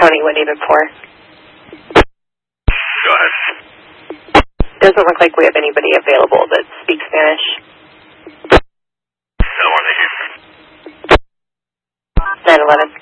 Tony, Wendy before. Go ahead. Doesn't look like we have anybody available that speaks Spanish. No one to Houston. 911.